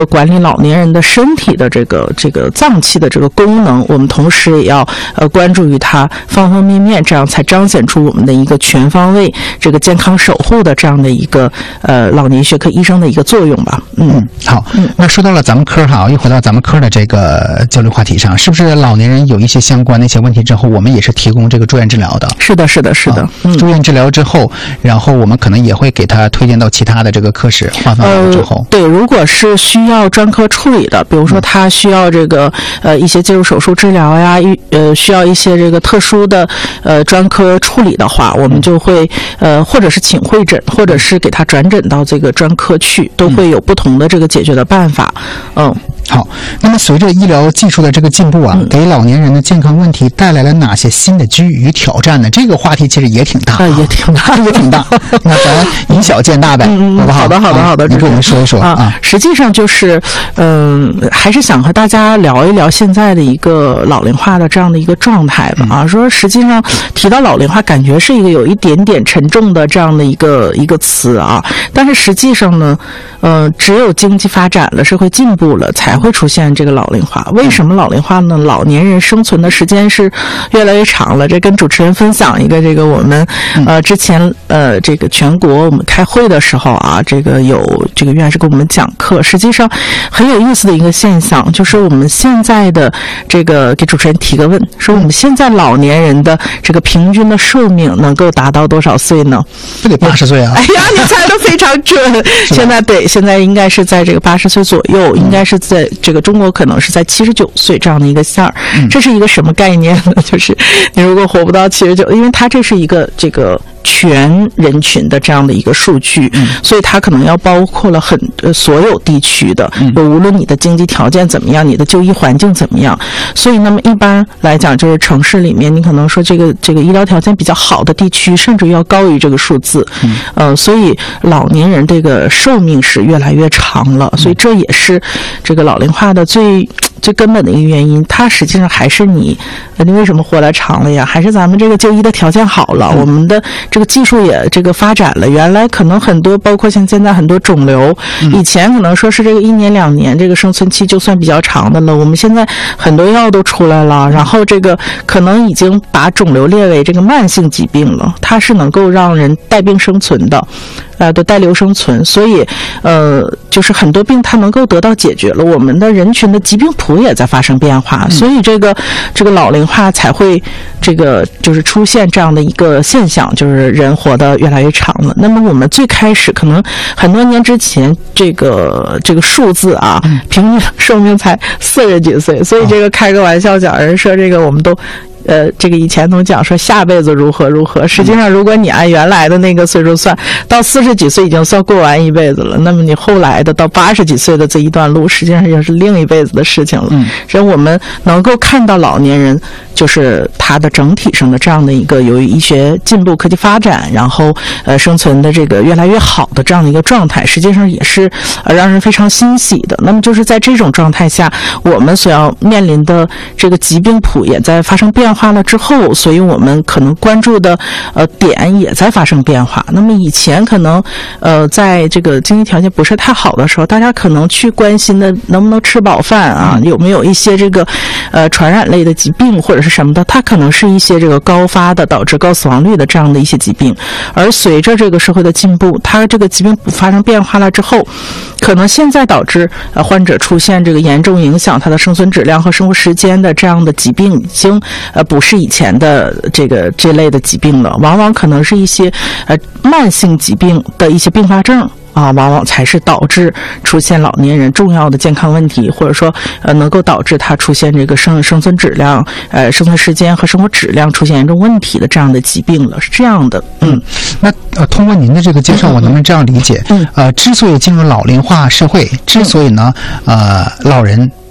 管理老年人的身体的这个脏器的这个功能，我们同时也要关注于它方方面面，这样才彰显出我们的一个全方位这个健康守护的这样的一个老年学科医生的一个作用吧。 好，那说到了咱们科哈，又回到咱们科的这个交流话题上，是不是老年人有一些相关的一些问题之后，我们也是提供这个住院治疗的？ 是的，是的，是的。 住院治疗之后，然后我们可能也会给他推荐到其他的这个科室划分完之后， 对，如果是需要专科处理的，比如说他需要这个一些介入手术治疗呀，需要一些这个特殊的专科处理的话，我们就会或者是请会诊，或者是给他转诊到这个专科去，都会有不同的这个解决的办法。 好，那么随着医疗技术的这个进步啊，给老年人的健康问题带来了哪些新的机遇与挑战呢？这个话题其实也挺大， 也挺大， 也挺大。那咱以小见大呗，好不好？ 好的， 你给我们说一说啊。 实际上就是，还是想和大家聊一聊现在的一个老龄化的这样的一个状态吧。说实际上提到老龄化，感觉是一个有一点点沉重的这样的一个词啊，但是实际上呢，只有经济发展了，社会进步了，才会出现这个老龄化。为什么老龄化呢？老年人生存的时间是越来越长了。这跟主持人分享一个这个我们之前这个全国我们开会的时候啊，这个有这个院士给我们讲课，实际上很有意思的一个现象，就是我们现在的这个给主持人提个问，说我们现在老年人的这个平均的寿命能够达到多少岁呢？ 不得80岁啊！ 哎呀，你猜得非常准。现在应该是在这个80岁左右，应该是在这个中国可能是在79岁这样的一个线儿。这是一个什么概念呢？就是你如果活不到79，因为它这是一个这个全人群的这样的一个数据，所以它可能要包括了所有地区的，无论你的经济条件怎么样，你的就医环境怎么样。所以那么一般来讲，就是城市里面，你可能说这个医疗条件比较好的地区，甚至要高于这个数字。所以老年人这个寿命是越来越长了，所以这也是这个老龄化的最根本的一个原因。它实际上还是你为什么活得长了呀？还是咱们这个就医的条件好了，我们的这个技术也这个发展了。原来可能很多，包括像现在很多肿瘤，以前可能说是这个1年2年这个生存期就算比较长的了，我们现在很多药都出来了，然后这个可能已经把肿瘤列为这个慢性疾病了，它是能够让人带病生存的。都带瘤生存，所以就是很多病它能够得到解决了，我们的人群的疾病谱也在发生变化，所以这个老龄化才会就是出现这样的一个现象，就是人活得越来越长了。那么我们最开始可能很多年之前这个数字啊，平均寿命才40几岁，所以这个开个玩笑讲，人说这个我们都这个以前总讲说下辈子如何如何，实际上如果你按原来的那个岁数算，到40几岁已经算过完一辈子了，那么你后来的到80几岁的这一段路，实际上也是另一辈子的事情了。所以我们能够看到老年人就是他的整体上的这样的一个由于医学进步、科技发展，然后生存的这个越来越好的这样的一个状态，实际上也是让人非常欣喜的。那么就是在这种状态下，我们所要面临的这个疾病谱也在发生变化了之后，所以我们可能关注的点也在发生变化。那么以前可能在这个经济条件不是太好的时候，大家可能去关心的能不能吃饱饭啊，有没有一些这个传染类的疾病或者是什么的，它可能是一些这个高发的导致高死亡率的这样的一些疾病。而随着这个社会的进步，它这个疾病发生变化了之后，可能现在导致患者出现这个严重影响他的生存质量和生活时间的这样的疾病，已经不是以前的这类的疾病了，往往可能是一些慢性疾病的一些并发症往往才是导致出现老年人重要的健康问题，或者说能够导致他出现这个生存质量、生存时间和生活质量出现严重问题的这样的疾病了，是这样的。 那通过您的这个介绍，我能不能这样理解？之所以进入老龄化社会，之所以呢，老人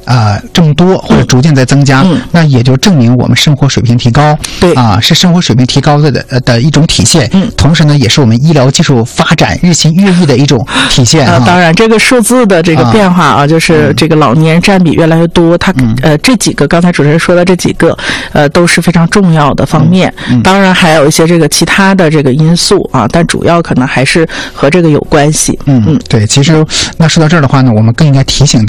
这么多或者逐渐在增加，那也就证明我们生活水平提高， 对是生活水平提高的一种体现。同时呢，也是我们医疗技术发展日新月异的一种体现。 当然，这个数字的这个变化就是这个老年人占比越来越多，它这几个刚才主持人说的这几个都是非常重要的方面。当然还有一些这个其他的这个因素但主要可能还是和这个有关系。 对，其实那说到这儿的话呢，我们更应该提醒